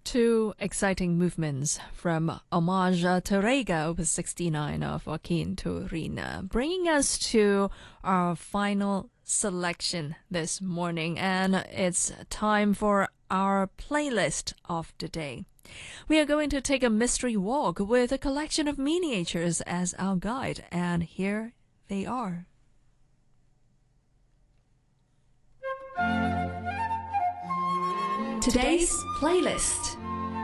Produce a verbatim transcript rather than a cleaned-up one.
Two exciting movements from Homage to Rega, Opus sixty-nine of Joaquin Turina, bringing us to our final selection this morning, and it's time for our playlist of the day. We are going to take a mystery walk with a collection of miniatures as our guide, and here they are. Today's playlist.